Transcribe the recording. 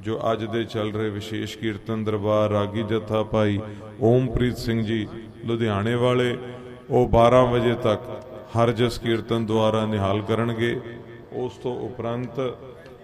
ਜੋ ਅੱਜ ਦੇ ਚੱਲ ਰਹੇ ਵਿਸ਼ੇਸ਼ ਕੀਰਤਨ ਦਰਬਾਰ ਰਾਗੀ ਜਥਾ ਭਾਈ ਓਮਪ੍ਰੀਤ ਸਿੰਘ ਜੀ ਲੁਧਿਆਣੇ ਵਾਲੇ, ਉਹ 12 ਵਜੇ ਤੱਕ ਹਰ ਜਸ ਕੀਰਤਨ ਦੁਆਰਾ ਨਿਹਾਲ ਕਰਨਗੇ। ਉਸ ਤੋਂ ਉਪਰੰਤ